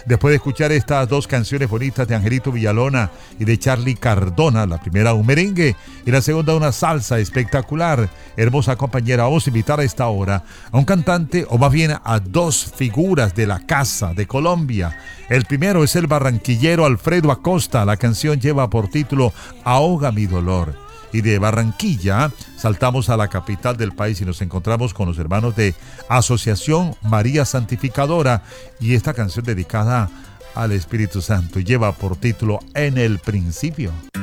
Después de escuchar estas dos canciones bonitas de Angelito Villalona y de Charly Cardona, la primera un merengue y la segunda una salsa espectacular, hermosa compañera, vamos a invitar a esta hora a un cantante, o más bien a dos figuras de la casa de Colombia. El primero es el barranquillero Alfredo Acosta. La canción lleva por título Ahoga mi dolor. Y de Barranquilla saltamos a la capital del país y nos encontramos con los hermanos de Asociación María Santificadora, y esta canción dedicada al Espíritu Santo lleva por título En el principio.